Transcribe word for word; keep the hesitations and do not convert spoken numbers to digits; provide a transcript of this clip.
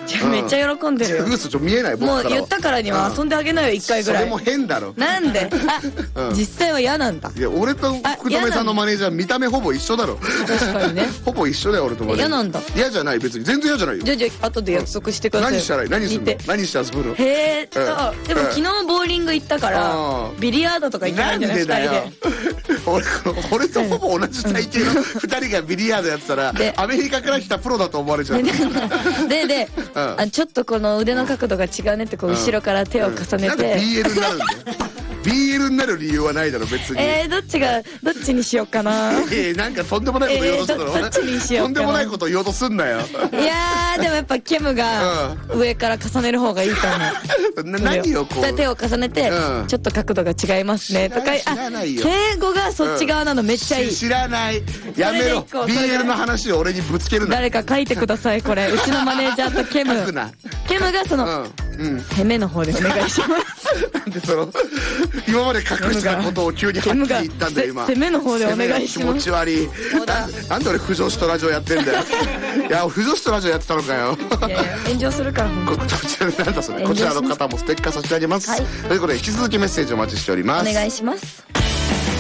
めっちゃ喜んでるよ。 嘘、ちょ見えない僕からは。 もう言ったからには遊んであげなよ一回ぐらい。 それも変だろ。 なんで？あ、実際は嫌なんだ。 いや俺と福留さんのマネージャー見た目ほぼ一緒だろ。 確かにね。 ほぼ一緒だよ俺とマネージャー。嫌なんだ。 嫌じゃない、別に全然嫌じゃないよ。 じゃあじゃあ後で約束してください。 何したらいい？何するの？何して遊ぶの？ へえ。でも昨日ボーリング行ったからビリヤードとか行けないんじゃない？ふたりで。 俺俺とほぼ同じ体型のふたりがビリヤードやってたらアメリカから来たプロだと思われちゃう。 ででちょっとこの腕の角度が違うねってこう後ろから手を重ねて。 なんで ビーエル になるんだよ。ビーエル になる理由はないだろ別に。 えー、どっちがどっちにしようかな。 えー、なんかとんでもないこと言おうとするの。 どっちにしようかな。 とんでもないこと言おうとすんなよ。 いやーでもやっぱケムが上から重ねる方がいいと思う。 何をこう手を重ねてちょっと角度が違いますねとか。 知らないよ。 敬語がそっち側なのめっちゃいい。 知らない。やめろ。ビーエル の話を俺にぶつけるな。 誰か書いてくださいこれ。うちのマネージャーとケム。ケムがその攻めの方でお願いします。 なんでその今まで隠してたことを急にはっきり言ったんだよ今。 攻めの方でお願いします。 気持ち悪い。なんで俺不女子とラジオやってんだよ。いや不女子とラジオやってたのかよ。 いやいや炎上するから。こちらなんだそれ。こちらの方もステッカー差し上げます。ということで引き続きメッセージお待ちしております。 お願いします。